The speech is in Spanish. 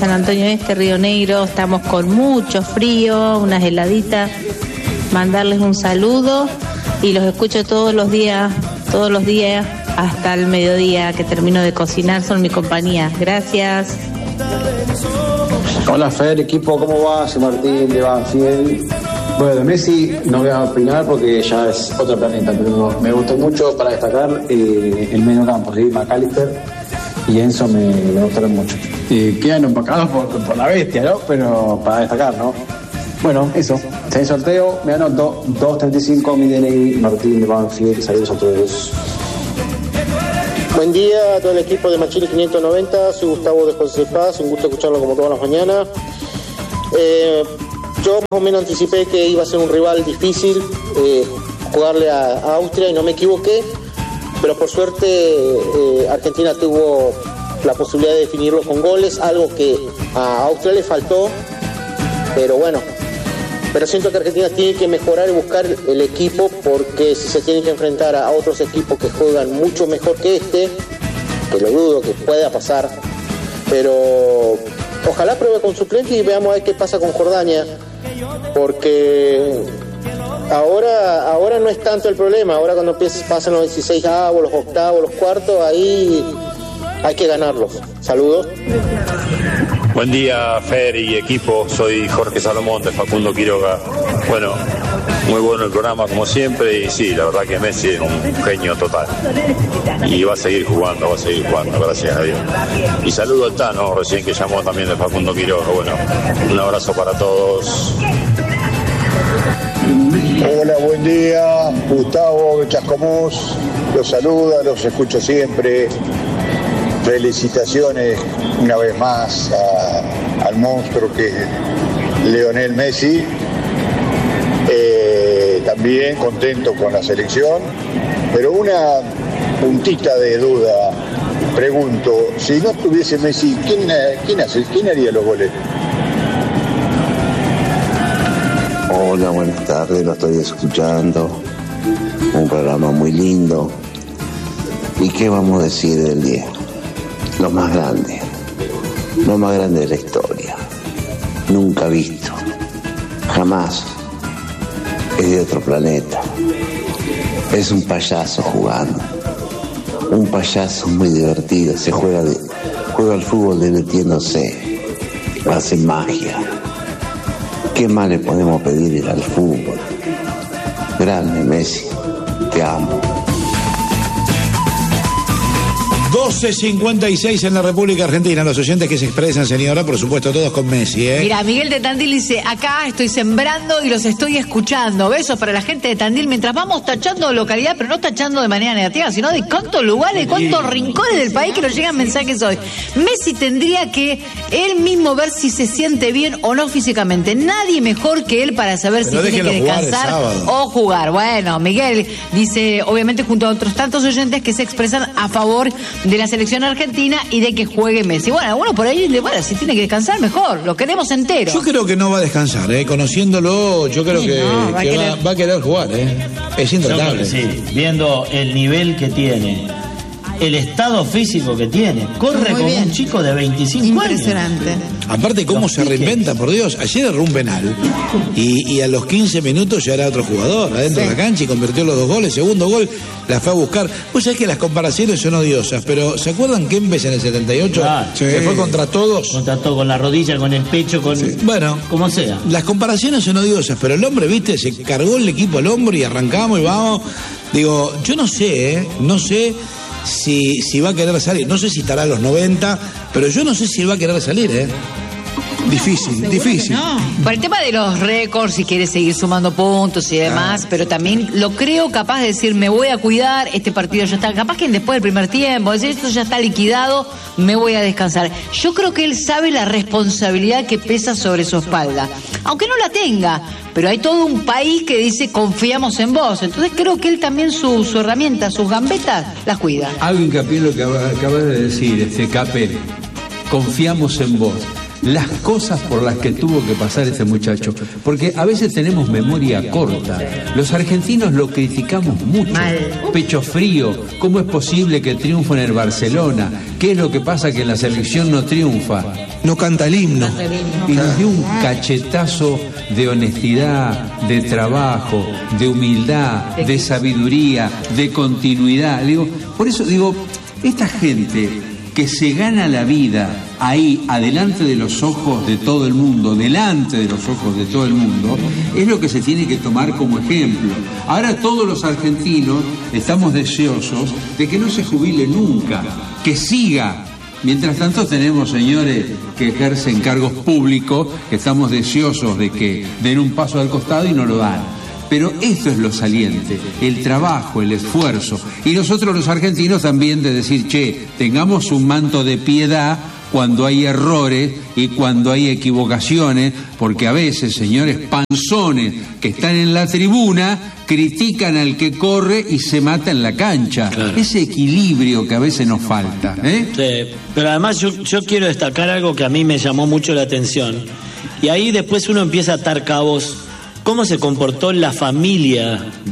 San Antonio Este, Río Negro, estamos con mucho frío, unas heladitas. Mandarles un saludo y los escucho todos los días hasta el mediodía que termino de cocinar, son mi compañía. Gracias. Hola Fer, equipo, ¿cómo va? Soy Martín de Banfield. Bueno, de Messi no voy a opinar porque ya es otro planeta, pero me gustó mucho para destacar el medio campo, ¿sí? McAllister y Enzo me gustaron mucho. Quedan empacados por la bestia, ¿no? Pero para destacar, ¿no? Bueno, eso. Si hay sorteo, me anoto 235 mi DNI, Martín de Banfield. Saludos a todos. Buen día a todo el equipo de Machini 590, soy Gustavo de José Paz, un gusto escucharlo como todas las mañanas. Yo más o menos anticipé que iba a ser un rival difícil, jugarle a Austria y no me equivoqué, pero por suerte Argentina tuvo la posibilidad de definirlo con goles, algo que a Austria le faltó, pero bueno. Pero siento que Argentina tiene que mejorar y buscar el equipo, porque si se tiene que enfrentar a otros equipos que juegan mucho mejor que este, que lo dudo que pueda pasar, pero ojalá pruebe con suplente y veamos a ver qué pasa con Jordania, porque ahora no es tanto el problema, ahora cuando pasan los 16avos, los octavos, los cuartos, ahí hay que ganarlos. Saludos. Buen día, Fer y equipo. Soy Jorge Salomón de Facundo Quiroga. Bueno, muy bueno el programa como siempre y sí, la verdad que Messi es un genio total. Y va a seguir jugando, gracias a Dios. Y saludo al Tano, recién que llamó también de Facundo Quiroga. Bueno, un abrazo para todos. Hola, buen día. Gustavo de Chascomús. Los saluda, los escucho siempre. Felicitaciones una vez más al monstruo que es Lionel Messi. También contento con la selección, pero una puntita de duda. Pregunto, si no estuviese Messi, ¿quién haría los goles? Hola, buenas tardes, lo estoy escuchando. Un programa muy lindo. ¿Y qué vamos a decir del día? Lo más grande de la historia, nunca visto, jamás, es de otro planeta, es un payaso jugando, un payaso muy divertido, se juega al fútbol divirtiéndose, hace magia. ¿Qué más le podemos pedir al fútbol? Grande Messi, te amo. 12:56 en la República Argentina. Los oyentes que se expresan, señora, por supuesto, todos con Messi, ¿eh? Mira, Miguel de Tandil dice, acá estoy sembrando y los estoy escuchando. Besos para la gente de Tandil, mientras vamos tachando localidad, pero no tachando de manera negativa, sino de cuántos lugares, cuántos rincones del país que nos llegan mensajes hoy. Messi tendría que él mismo ver si se siente bien o no físicamente. Nadie mejor que él para saber pero si tiene que descansar o jugar. Bueno, Miguel dice, obviamente junto a otros tantos oyentes que se expresan a favor de la selección argentina y de que juegue Messi. Bueno, algunos por ahí, bueno, si tiene que descansar, mejor, lo queremos entero. Yo creo que no va a descansar, conociéndolo, yo creo que va a querer jugar, es intratable. Sí, viendo el nivel que tiene, el estado físico que tiene, corre como un chico de 25 años. Impresionante. Aparte, cómo se reinventa, por Dios. Ayer erró un penal y a los 15 minutos ya era otro jugador adentro de la cancha y convirtió los 2 goles. Segundo gol, la fue a buscar. Pues sabés que las comparaciones son odiosas, pero ¿se acuerdan Kempes en el 78? Que fue contra todos. Contra todo, con la rodilla, con el pecho, con... Sí. Bueno, como sea. Las comparaciones son odiosas, pero el hombre, viste, se cargó el equipo al hombro y arrancamos y vamos. Digo, yo no sé, no sé si va a querer salir. No sé si estará a los 90, pero yo no sé si va a querer salir, Difícil. No. Por el tema de los récords, si quiere seguir sumando puntos y demás, pero también lo creo capaz de decir, me voy a cuidar, este partido ya está, capaz que después del primer tiempo, decir, esto ya está liquidado, me voy a descansar. Yo creo que él sabe la responsabilidad que pesa sobre su espalda, aunque no la tenga, pero hay todo un país que dice, confiamos en vos. Entonces creo que él también su herramienta, sus gambetas, las cuida. Hago hincapié en lo que acabas de decir, Capel, confiamos en vos. las cosas por las que tuvo que pasar ese muchacho, porque a veces tenemos memoria corta. Los argentinos lo criticamos mucho. Pecho frío, ¿cómo es posible que triunfe en el Barcelona? ¿Qué es lo que pasa que en la selección no triunfa? No canta el himno. Y nos dio un cachetazo de honestidad, de trabajo, de humildad, de sabiduría, de continuidad. Por eso digo, esta gente que se gana la vida ahí, adelante de los ojos de todo el mundo, delante de los ojos de todo el mundo, es lo que se tiene que tomar como ejemplo. Ahora todos los argentinos estamos deseosos de que no se jubile nunca, que siga. Mientras tanto tenemos señores que ejercen cargos públicos que estamos deseosos de que den un paso al costado y no lo dan. Pero esto es lo saliente, el trabajo, el esfuerzo. Y nosotros los argentinos también de decir, che, tengamos un manto de piedad cuando hay errores y cuando hay equivocaciones, porque a veces, señores panzones que están en la tribuna critican al que corre y se mata en la cancha. Claro. Ese equilibrio que a veces nos falta. Sí, pero además yo quiero destacar algo que a mí me llamó mucho la atención. Y ahí después uno empieza a atar cabos. ¿Cómo se comportó la familia